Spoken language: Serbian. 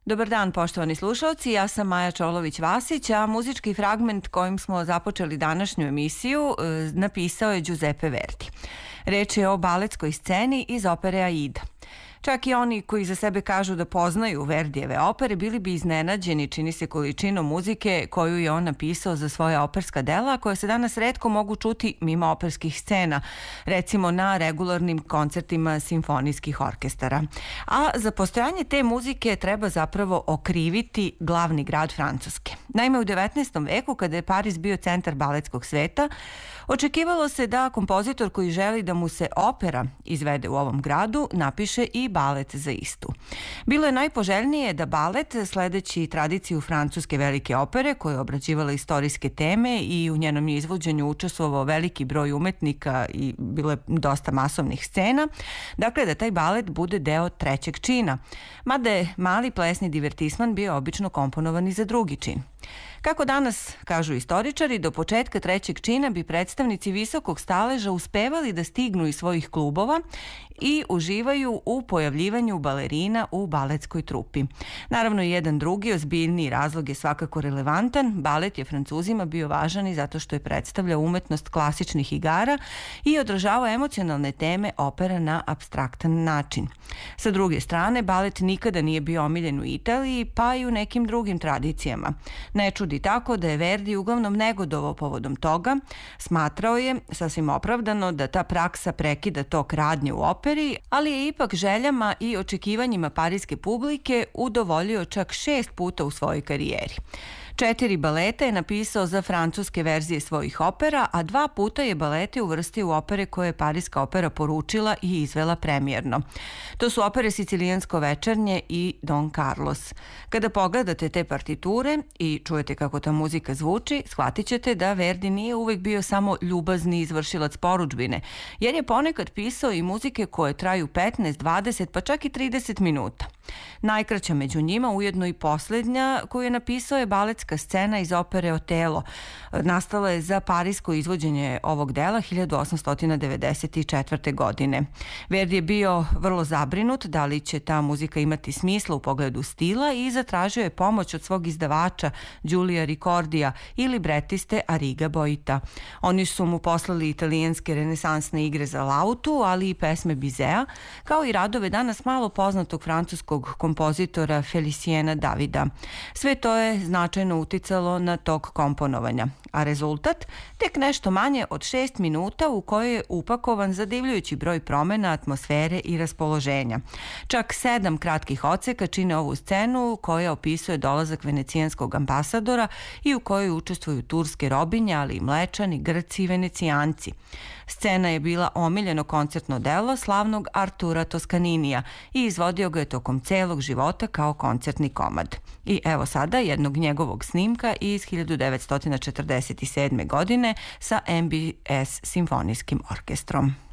Dobar dan, poštovani slušalci, ja sam Maja Čolović-Vasić, a muzički fragment kojim smo započeli današnju emisiju napisao je Giuseppe Verdi. Reč je o baletskoj sceni iz opere Aida. Čak i oni koji za sebe kažu da poznaju Verdijeve opere bili bi iznenađeni, čini se, količinom muzike koju je on napisao za svoja operska dela, koja se danas retko mogu čuti mimo operskih scena, recimo na regularnim koncertima simfonijskih orkestara. A za postojanje te muzike treba zapravo okriviti glavni grad Francuske. Naime, u 19. veku, kada je Pariz bio centar baletskog sveta, očekivalo se da kompozitor koji želi da mu se opera izvede u ovom gradu napiše i balet za istu. Bilo je najpoželjnije da balet, sledeći tradiciju francuske velike opere koja je obrađivala istorijske teme i u njenom izvođenju učestvovao veliki broj umetnika i bilo je dosta masovnih scena, dakle da taj balet bude deo trećeg čina, mada je mali plesni divertisman bio obično komponovan i za drugi čin. Kako danas kažu istoričari, do početka trećeg čina bi predstavnici visokog staleža uspevali da stignu iz svojih klubova i uživaju u pojavljivanju balerina u baletskoj trupi. Naravno, jedan drugi ozbiljniji razlog je svakako relevantan. Balet je Francuzima bio važan i zato što je predstavljao umetnost klasičnih igara i odražavao emocionalne teme opera na apstraktan način. Sa druge strane, balet nikada nije bio omiljen u Italiji, pa i u nekim drugim tradicijama. Ne čudi tako da je Verdi uglavnom negodovao povodom toga. Smatrao je sasvim opravdano da ta praksa prekida tok radnje u operi, ali je ipak željama i očekivanjima parijske publike udovoljio čak 6 puta u svojoj karijeri. 4 baleta je napisao za francuske verzije svojih opera, a 2 puta je balete uvrstio u opere koje je Parijska opera poručila i izvela premijerno. To su opere Sicilijansko večernje i Don Carlos. Kada pogledate te partiture i čujete kako ta muzika zvuči, shvatit ćete da Verdi nije uvek bio samo ljubazni izvršilac porudžbine, jer je ponekad pisao i muzike koje traju 15, 20 pa čak i 30 minuta. Najkraća među njima, ujedno i posljednja koju je napisao, je baletska scena iz opere Otelo. Nastala je za parijsko izvođenje ovog dela 1894. godine. Verdi je bio vrlo zabrinut da li će ta muzika imati smisla u pogledu stila i zatražio je pomoć od svog izdavača Giulia Ricordija i libretiste Arriga Boita. Oni su mu poslali italijanske renesansne igre za lautu, ali i pesme Bizea, kao i radove danas malo poznatog francuskog kompozitora Feliciena Davida. Sve to je značajno uticalo na tok komponovanja, a rezultat tek nešto manje od 6 minuta u kojoj je upakovan zadivljujući broj promena, atmosfere i raspoloženja. Čak 7 kratkih odseka čine ovu scenu koja opisuje dolazak venecijanskog ambasadora i u kojoj učestvuju turske robinje, ali i Mlečani, Grci i Venecijanci. Scena je bila omiljeno koncertno delo slavnog Artura Toskaninija i izvodio ga je tokom celog života kao koncertni komad. I evo sada jednog njegovog snimka iz 1947. godine sa MBS simfonijskim orkestrom.